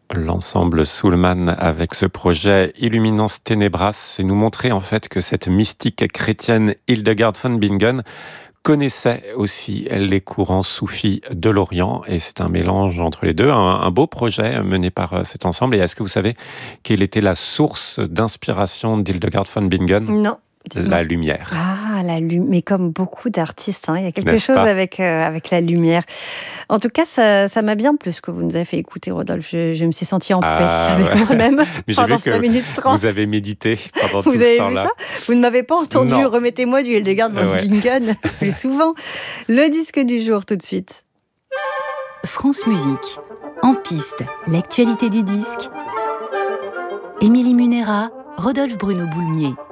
L'ensemble Soulman avec ce projet Illuminans Tenebras, c'est nous montrer en fait que cette mystique chrétienne Hildegard von Bingen connaissait aussi les courants soufis de l'Orient et c'est un mélange entre les deux, un beau projet mené par cet ensemble. Et est-ce que vous savez quelle était la source d'inspiration d'Hildegard von Bingen? Non, dites-moi. La lumière, Ah, mais comme beaucoup d'artistes, il y a quelque n'est-ce chose pas? avec la lumière. En tout cas, ça m'a bien plu ce que vous nous avez fait écouter, Rodolphe. Je me suis sentie en paix Ah avec ouais. moi-même Mais j'ai pendant vu 5 que minutes 30. vous avez médité pendant Vous tout ce avez vu ça? temps-là. Vous ne m'avez pas entendu. Non. Remettez-moi du Hildegard von Ouais. Bingen plus souvent. Le disque du jour, tout de suite. France Musique. En piste, l'actualité du disque. Émilie Munera, Rodolphe Bruno Boulmier.